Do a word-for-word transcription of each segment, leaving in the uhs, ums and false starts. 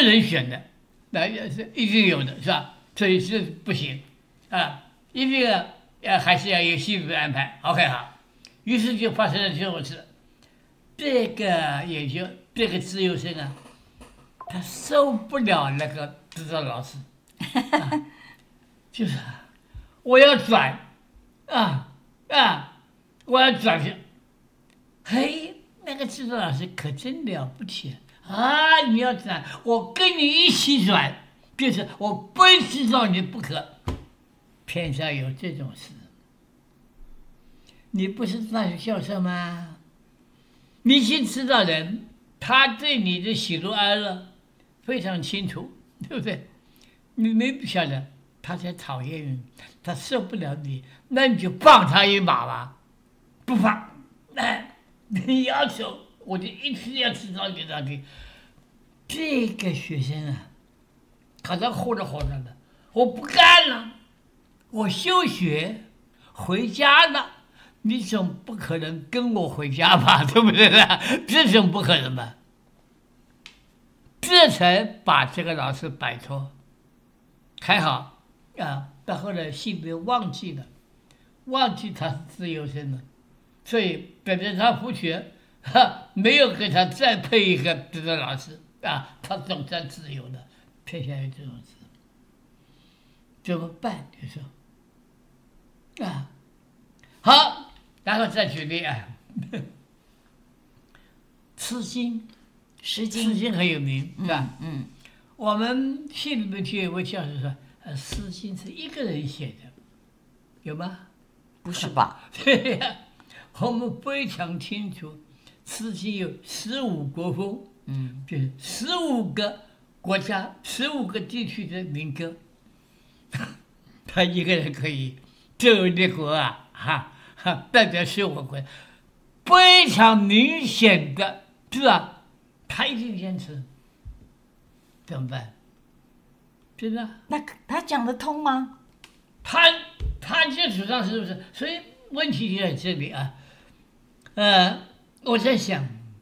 人选的，那也是一定有的，是吧？所以是不行啊，一定要呃还是要有系统的安排。OK 好，于是就发生了这种事。这个研究，这个自由生啊，他受不了那个指导老师，啊、就是我要转啊啊，我要转去。嘿，那个指导老师可真了不起啊！你要转，我跟你一起转，就是我非指导你不可。偏上有这种事，你不是大学教授吗？你去指导人，他对你的喜怒哀乐非常清楚，对不对？你没不晓得他在讨厌你，他受不了你，那你就放他一马吧，不放，哎，你要求我就一直要指导给他给。这个学生啊，他在活着活着的，我不干了，我休学回家了。你总不可能跟我回家吧，对不对呢？这种不可能吧？这才把这个老师摆脱，还好啊。到后来性别忘记了，忘记他是自由生了，所以等着他复学，哈，没有给他再配一个这个老师啊，他总算自由了。偏向于这种事，怎么办？你说啊，好。然后再举例啊，诗经， 诗经， 诗经很有名，是吧？ 嗯，嗯我们系里面就有位教授说，呃，诗经是一个人写的，有吗？ 不是吧？ 对呀，我们非常清楚，诗经有十五国风， 嗯， 就是十五个国家、十五个地区的民歌，他一个人可以周游列国啊，哈。代表是我国非常明显的，是吧？他一定坚持，怎么办？真的？ 那他讲得通吗？ 他他这主张是不是？所以问题就在这里啊。呃，我在想，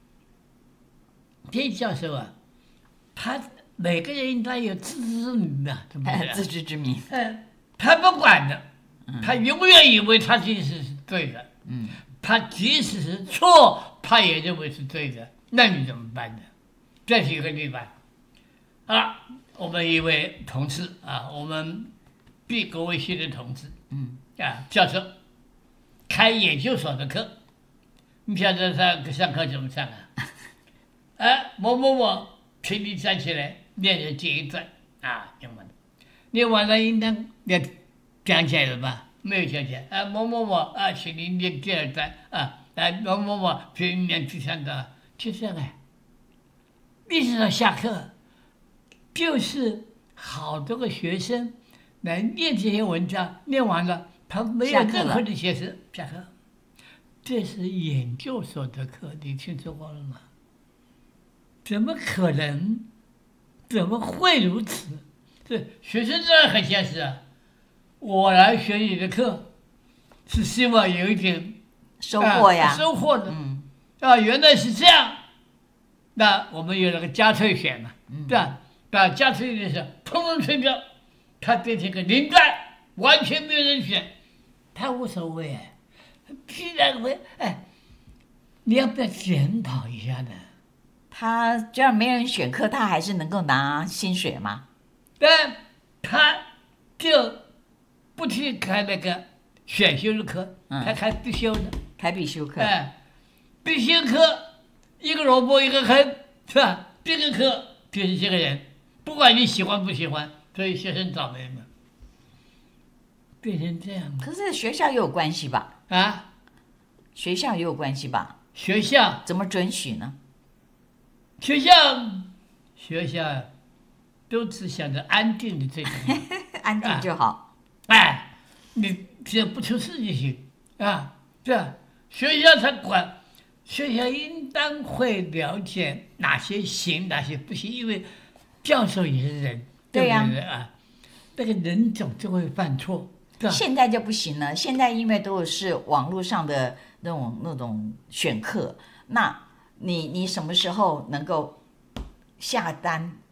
这教授啊，他每个人应该有自知之明的，对不对？ 自知之明。 呃，他不管的，他永远以为他自己是。对的， 嗯， 他即使是错，他也认为是对的，那你怎么办呢？这是一个例外。好了，我们一位同事啊，我们 B 国卫系的同志， 嗯， 啊，教授开研究所的课，你晓得上上课怎么上啊？哎，某某某，请你站起来念着这一段啊，念完了，念完了应当要讲起来了吧？没有讲起来啊，某某某啊，请您念第二段啊，啊，某某某，请您念第三段，就这样哎，一直到下课，就是好多个学生来念这些文章，念完了，他没有任何的解释，下课。这是研究所的课，你听说过了吗？怎么可能？怎么会如此？这学生当然很现实啊。我来学你的课，是希望有一点收获呀， 啊、收获的。 嗯， 啊，原来是这样。那我们有那个加退选嘛， 嗯、 对吧？把加退的时候，通通退掉，他变成个零蛋，完全没有人选，他无所谓哎。既然会哎，你要不要检讨一下呢？ 他这样没人选课，他还是能够拿薪水吗？ 但他就不去开那个选修的课， 嗯、 他开必修的， 开必修课。 哎，必修课一个萝卜一个坑，是吧？这个课就是这个人，不管你喜欢不喜欢，所以学生倒霉嘛，变成这样。 可是学校也有关系吧？ 啊， 学校也有关系吧？ 学校怎么准许呢？ 学校学校都只想着安定的这种， 安定就好。 啊、哎，你只要不出事就行啊。这样学校才管，学校应当会了解哪些行，哪些不行，因为教授也是人，对呀、对啊，那个人总是会犯错。 现在就不行了，现在因为都是网络上的那种那种选课，那你你什么时候能够下单